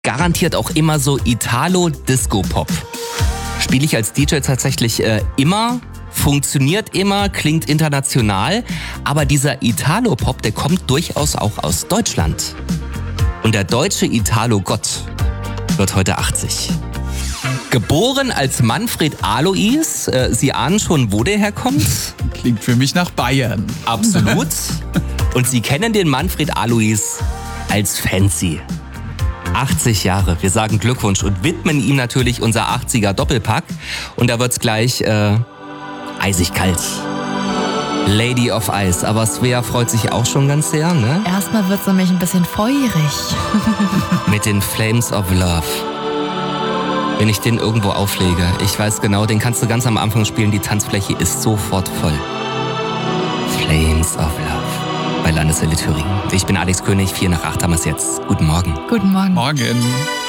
garantiert auch immer so Italo-Disco-Pop. Spiele ich als DJ tatsächlich immer, funktioniert immer, klingt international, aber dieser Italo-Pop, der kommt durchaus auch aus Deutschland. Und der deutsche Italo-Gott wird heute 80. Geboren als Manfred Alois, Sie ahnen schon, wo der herkommt? Klingt für mich nach Bayern. Absolut. Und Sie kennen den Manfred Alois als Fancy. 80 Jahre, wir sagen Glückwunsch und widmen ihm natürlich unser 80er Doppelpack. Und da wird's gleich eisig kalt. Lady of Ice, aber Svea freut sich auch schon ganz sehr, ne? Erstmal wird's nämlich ein bisschen feurig. Mit den Flames of Love. Wenn ich den irgendwo auflege, ich weiß genau, den kannst du ganz am Anfang spielen, die Tanzfläche ist sofort voll. Flames of Love bei Landeswelle Thüringen. Ich bin Alex König, 7:45 haben wir es jetzt. Guten Morgen. Guten Morgen. Morgen.